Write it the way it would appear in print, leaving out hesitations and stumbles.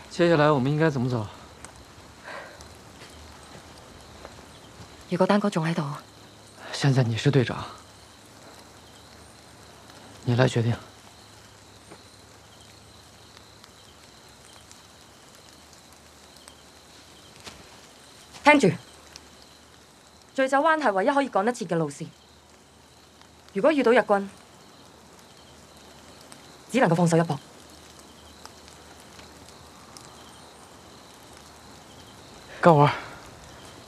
接下来我们应该怎么走？ 如果丹哥仲喺度， 现在你是队长，你来决定。 聽住，醉酒灣係唯一可以趕得切嘅路線。如果遇到日軍，只能夠放手一搏。 高玩。